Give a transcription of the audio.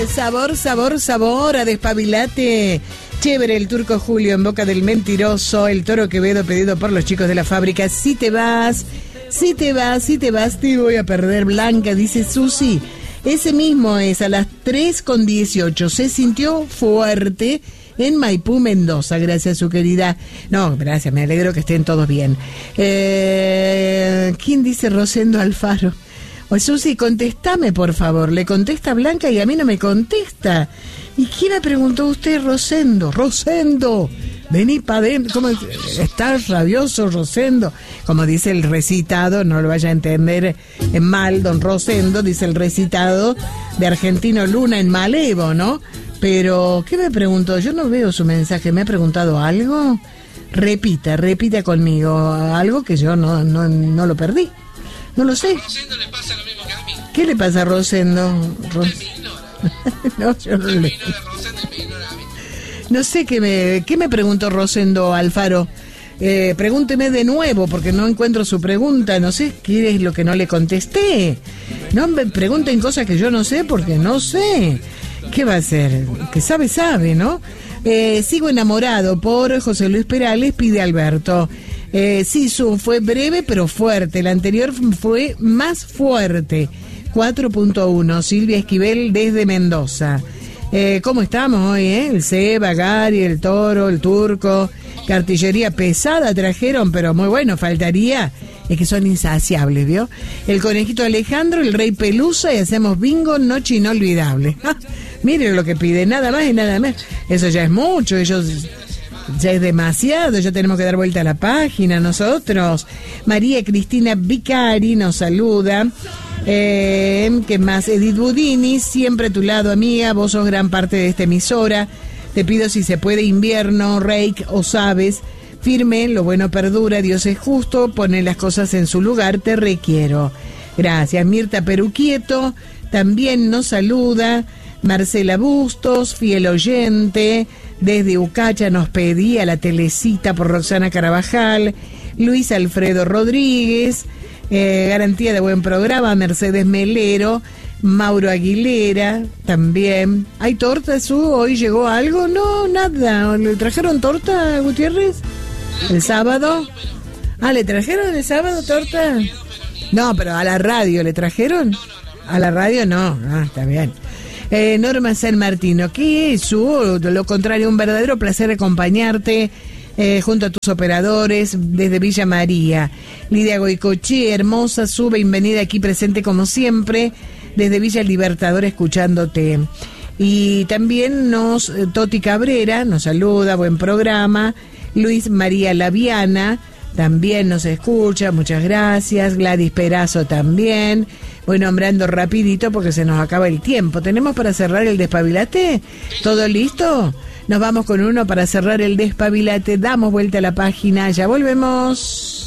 sabor, sabor, sabor a Despabilate. Chévere el Turco Julio en boca del mentiroso, el Toro Quevedo pedido por los chicos de la fábrica. Si te vas, te voy a perder, Blanca, dice Susi. Ese mismo es a las 3:18. Se sintió fuerte en Maipú, Mendoza. Gracias, su querida. No, gracias, me alegro que estén todos bien. ¿Quién dice Rosendo Alfaro? O Susi, contestame, por favor. Le contesta Blanca y a mí no me contesta. ¿Y quién me preguntó usted, Rosendo? Rosendo, vení para adentro. ¿Cómo estás rabioso, Rosendo? Como dice el recitado, no lo vaya a entender mal, don Rosendo, dice el recitado de Argentino Luna en Malevo, ¿no? Pero, ¿qué me preguntó? Yo no veo su mensaje. ¿Me ha preguntado algo? Repita conmigo. Algo que yo no lo perdí. No lo sé. A Rosendo le pasa lo mismo que a mí. ¿Qué le pasa a Rosendo? Usted me ignora. No, yo no Usted me le... ignora a Rosendo y me ignora a mí. No sé qué me preguntó Rosendo Alfaro. Pregúnteme de nuevo porque no encuentro su pregunta. No sé qué es lo que no le contesté. No me pregunten cosas que yo no sé porque no sé. ¿Qué va a hacer? Que sabe, ¿no? Sigo enamorado por José Luis Perales, pide Alberto. Sí, fue breve pero fuerte. El anterior fue más fuerte. 4.1. Silvia Esquivel desde Mendoza. ¿Cómo estamos hoy, El Seba, Gary, el Toro, el Turco. Cartillería pesada trajeron, pero muy bueno, faltaría. Es que son insaciables, ¿vio? El Conejito Alejandro, el Rey Pelusa y hacemos bingo, noche inolvidable. Miren lo que pide, nada más y nada más. Eso ya es mucho, ya es demasiado, ya tenemos que dar vuelta a la página nosotros. María Cristina Vicari nos saluda. ¿Qué más? Edith Budini, siempre a tu lado, amiga, vos sos gran parte de esta emisora. Te pido si se puede invierno, Reik o sabes. Firme, lo bueno perdura, Dios es justo, pone las cosas en su lugar, te requiero. Gracias. Mirta Peruquieto también nos saluda. Marcela Bustos, fiel oyente, desde Ucacha nos pedía la telecita por Roxana Carabajal. Luis Alfredo Rodríguez, garantía de buen programa, Mercedes Melero, Mauro Aguilera, también. ¿Hay torta, Su? ¿Hoy llegó algo? No, nada. ¿Le trajeron torta, Gutiérrez? ¿El sábado? ¿Le trajeron el sábado torta? No, pero a la radio, ¿le trajeron? A la radio no. Está bien. Norma San Martino, ¿qué es, Su? Lo contrario, un verdadero placer acompañarte junto a tus operadores desde Villa María. Lidia Goicochea, hermosa, Su, bienvenida aquí presente como siempre desde Villa Libertador escuchándote. Y también Toti Cabrera nos saluda, buen programa. Luis María Laviana también nos escucha, muchas gracias. Gladys Perazo también. Voy nombrando rapidito porque se nos acaba el tiempo. ¿Tenemos para cerrar el Despabilate? ¿Todo listo? Nos vamos con uno para cerrar el Despabilate. Damos vuelta a la página, ya volvemos.